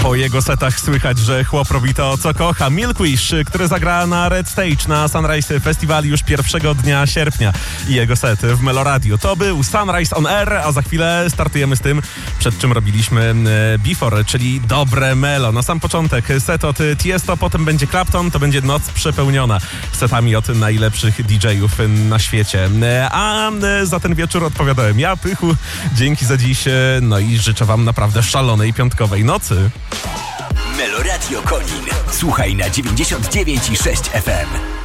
Po jego setach słychać, że chłop robi to, co kocha. Milkwish, który zagra na Red Stage na Sunrise Festival już 1 dnia sierpnia. I jego set w Meloradio. To był Sunrise on Air, a za chwilę startujemy z tym, przed czym robiliśmy Before, czyli dobre melo. Na sam początek set od Tiesto, potem będzie Clapton, to będzie noc przepełniona setami od najlepszych DJ-ów na świecie. A za ten wieczór odpowiadałem ja, Pychu. Dzięki za dziś, no i życzę wam naprawdę szalonej piątkowej nocy. Meloradio Konin. Słuchaj na 99,6 FM.